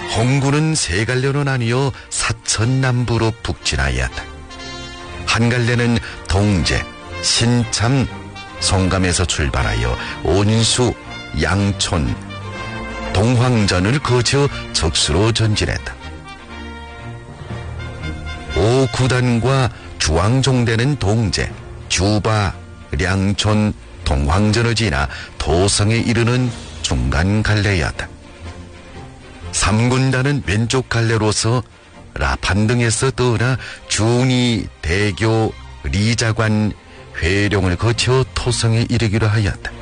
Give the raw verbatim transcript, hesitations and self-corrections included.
홍군은 세 갈래로 나뉘어 사천남부로 북진하였다. 한 갈래는 동제, 신참, 송감에서 출발하여 온수, 양촌, 동황전을 거쳐 적수로 전진했다. 오구단과 주왕종대는 동제, 주바, 량촌, 동황전을 지나 도성에 이르는 중간 갈래였다. 삼군단은 왼쪽 갈래로서 라판 등에서 떠나 중이, 대교, 리자관, 회룡을 거쳐 토성에 이르기로 하였다.